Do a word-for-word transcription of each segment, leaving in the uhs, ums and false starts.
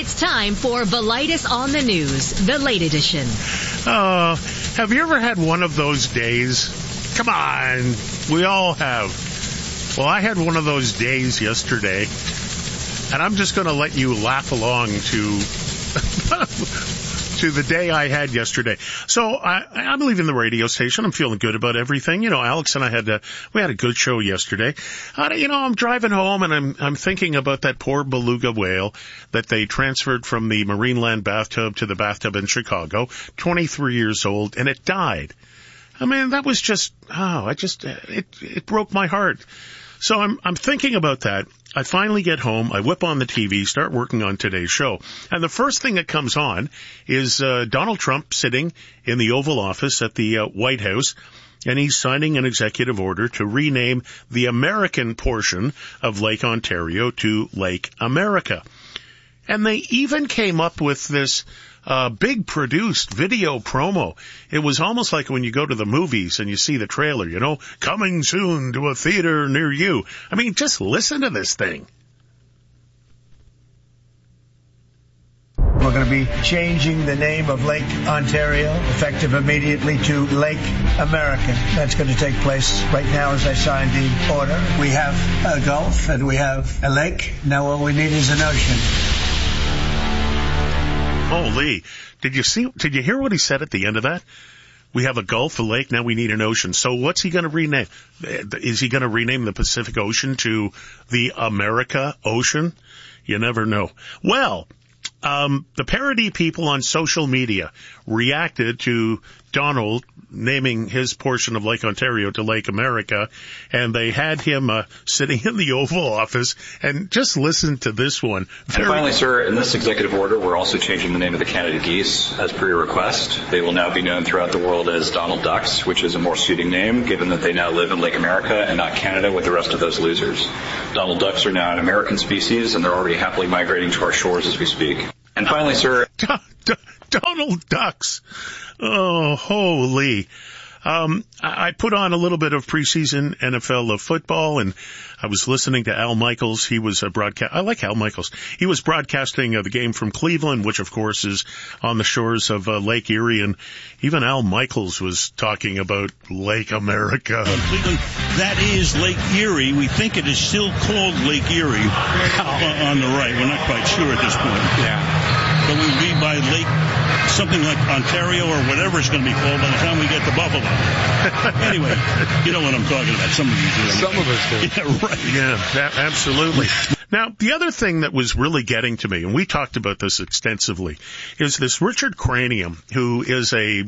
It's time for Velitis on the News, the late edition. Uh, have you ever had one of those days? Come on, we all have. Well, I had one of those days yesterday, and I'm just going to let you laugh along to to the day I had yesterday. So I, I'm leaving the radio station. I'm feeling good about everything. You know, Alex and I had a, we had a good show yesterday. Uh, you know, I'm driving home and I'm I'm thinking about that poor beluga whale that they transferred from the Marineland bathtub to the bathtub in Chicago, twenty-three years old, and it died. I mean, that was just, oh, I just, it it broke my heart. So I'm I'm thinking about that. I finally get home, I whip on the T V, start working on today's show. And the first thing that comes on is uh, Donald Trump sitting in the Oval Office at the uh, White House, and he's signing an executive order to rename the American portion of Lake Ontario to Lake America. And they even came up with this uh big produced video promo. It was almost like when you go to the movies and you see the trailer, you know, coming soon to a theater near you. I mean, just listen to this thing. We're going to be changing the name of Lake Ontario, effective immediately, to Lake America. That's going to take place right now as I sign the order. We have a gulf and we have a lake. Now all we need is an ocean. Holy, did you see, did you hear what he said at the end of that? We have a gulf, a lake, now we need an ocean. So what's he going to rename? Is he going to rename the Pacific Ocean to the America Ocean? You never know. Well, um, the parody people on social media reacted to Donald naming his portion of Lake Ontario to Lake America, and they had him uh, sitting in the Oval Office, and just listen to this one. Very and finally, sir, in this executive order, we're also changing the name of the Canada geese as per your request. They will now be known throughout the world as Donald Ducks, which is a more suiting name, given that they now live in Lake America and not Canada with the rest of those losers. Donald Ducks are now an American species, and they're already happily migrating to our shores as we speak. And finally, sir... D- D- Donald Ducks. Oh, holy. Um, I put on a little bit of preseason N F L football, and I was listening to Al Michaels. He was a broadcast. I like Al Michaels. He was broadcasting uh, the game from Cleveland, which of course is on the shores of uh, Lake Erie, and even Al Michaels was talking about Lake America. Cleveland, that is Lake Erie. We think it is still called Lake Erie uh, on the right. We're not quite sure at this point. Yeah. But we'll be by Lake something like Ontario or whatever it's going to be called by the time we get to Buffalo. Anyway, you know what I'm talking about. Some of you do. Some of us do. Yeah, right. Yeah, absolutely. Now, the other thing that was really getting to me, and we talked about this extensively, is this Richard Cranium, who is a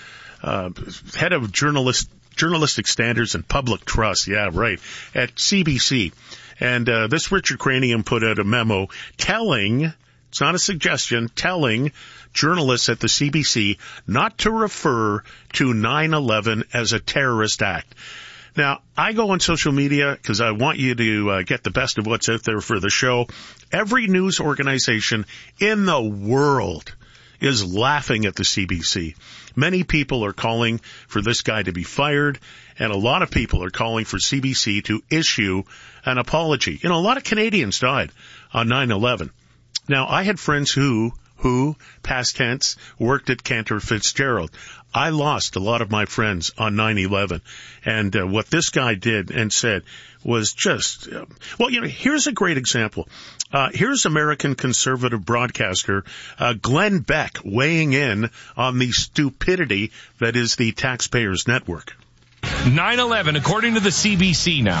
uh, head of journalist journalistic standards and public trust, yeah, right, at C B C. And uh, this Richard Cranium put out a memo telling... It's not a suggestion, telling journalists at the C B C not to refer to nine eleven as a terrorist act. Now, I go on social media because I want you to uh, get the best of what's out there for the show. Every news organization in the world is laughing at the C B C. Many people are calling for this guy to be fired, and a lot of people are calling for C B C to issue an apology. You know, a lot of Canadians died on nine eleven. Now, I had friends who, who, past tense, worked at Cantor Fitzgerald. I lost a lot of my friends on nine eleven. And uh, what this guy did and said was just, uh, well, you know, here's a great example. Uh, here's American conservative broadcaster uh, Glenn Beck weighing in on the stupidity that is the taxpayers' network. nine eleven, according to the C B C now,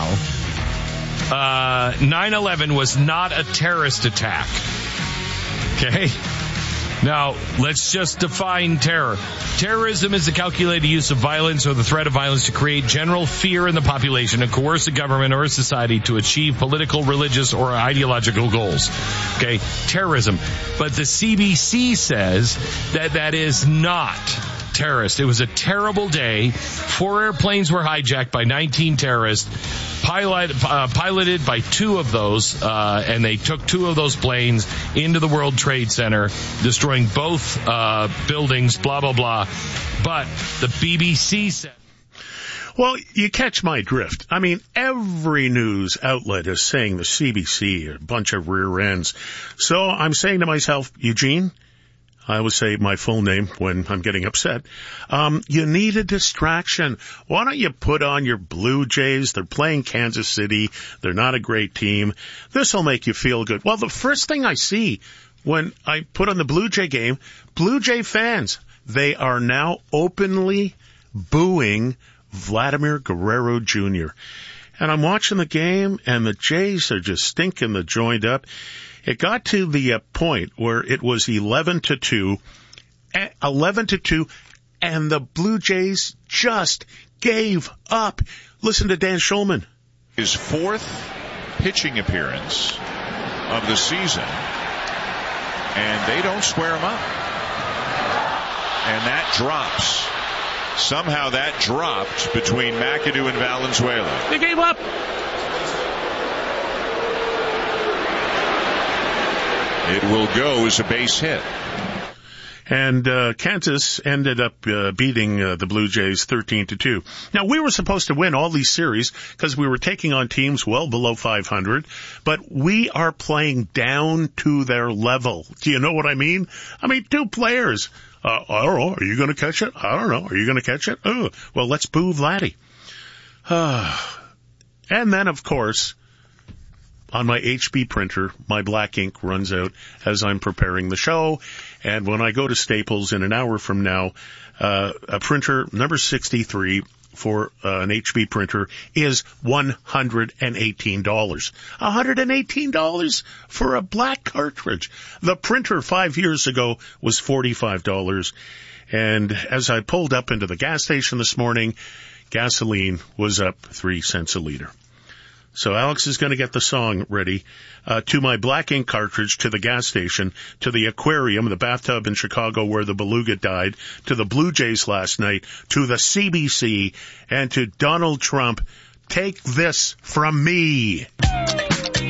uh, nine eleven was not a terrorist attack. Okay. Now, let's just define terror. Terrorism is the calculated use of violence or the threat of violence to create general fear in the population and coerce a government or a society to achieve political, religious, or ideological goals. Okay. Terrorism. But the C B C says that that is not terrorist. It was a terrible day. Four airplanes were hijacked by nineteen terrorists, pilot, uh, piloted by two of those, uh, and they took two of those planes into the World Trade Center, destroying both uh, buildings, blah, blah, blah. But the B B C said... Well, you catch my drift. I mean, every news outlet is saying the C B C, a bunch of rear ends. So I'm saying to myself, Eugene, I always say my full name when I'm getting upset, um, you need a distraction. Why don't you put on your Blue Jays? They're playing Kansas City. They're not a great team. This will make you feel good. Well, the first thing I see when I put on the Blue Jay game, Blue Jay fans, they are now openly booing Vladimir Guerrero Junior And I'm watching the game, and the Jays are just stinking the joint up. It got to the uh, point where it was eleven to two, eleven to two, and the Blue Jays just gave up. Listen to Dan Schulman. His fourth pitching appearance of the season, and they don't square him up. And that drops. Somehow that dropped between McAdoo and Valenzuela. They gave up. It will go as a base hit. And uh, Kansas ended up uh, beating uh, the Blue Jays thirteen to two. Now, we were supposed to win all these series because we were taking on teams well below five hundred, but we are playing down to their level. Do you know what I mean? I mean, two players. Uh, I don't know. Are you going to catch it? I don't know. Are you going to catch it? Oh, well, let's boo Vladdy. And then, of course, on my H B printer, my black ink runs out as I'm preparing the show. And when I go to Staples in an hour from now, uh, a printer number sixty-three for uh, an H B printer is one hundred eighteen dollars. one hundred eighteen dollars for a black cartridge. The printer five years ago was forty-five dollars. And as I pulled up into the gas station this morning, gasoline was up three cents a liter. So Alex is going to get the song ready uh, to my black ink cartridge, to the gas station, to the aquarium, the bathtub in Chicago where the beluga died, to the Blue Jays last night, to the C B C, and to Donald Trump. Take this from me.